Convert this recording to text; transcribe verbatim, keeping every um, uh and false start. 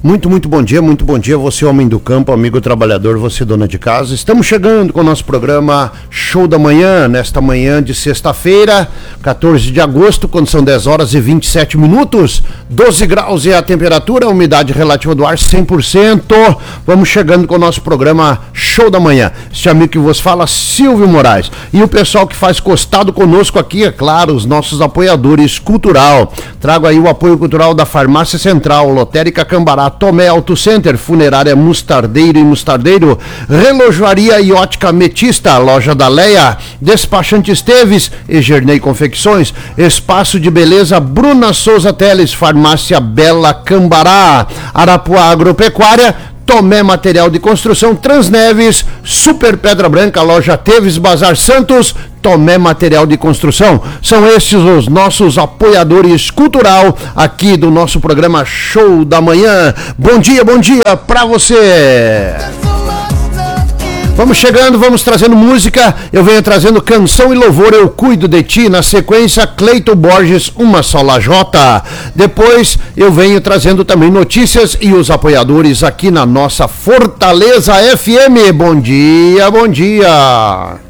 Muito, muito bom dia, muito bom dia, você homem do campo, amigo trabalhador, você dona de casa. Estamos chegando com o nosso programa Show da Manhã, nesta manhã de sexta-feira, quatorze de agosto, quando são dez horas e vinte e sete minutos, doze graus é a temperatura, a umidade relativa do ar cem por cento. Vamos chegando com o nosso programa Show da Manhã. Este amigo que vos fala, Silvio Moraes. E o pessoal que faz costado conosco aqui, é claro, os nossos apoiadores cultural. Trago aí o apoio cultural da Farmácia Central, Lotérica Cambará, Tomé Auto Center, Funerária Mustardeiro e Mustardeiro, Relojoaria e Ótica Metista, Loja da Leia, Despachante Esteves, Egernei Confecções, Espaço de Beleza Bruna Souza Teles, Farmácia Bela Cambará, Arapuá Agropecuária, Tomé Material de Construção, Transneves, Super Pedra Branca, Loja Teves, Bazar Santos, Tomé Material de Construção. São estes os nossos apoiadores cultural aqui do nosso programa Show da Manhã. Bom dia, bom dia pra você! Vamos chegando, vamos trazendo música, eu venho trazendo Canção e Louvor, Eu Cuido de Ti, na sequência Cleito Borges, Uma Só Lajota. Depois eu venho trazendo também notícias e os apoiadores aqui na nossa Fortaleza F M. Bom dia, bom dia!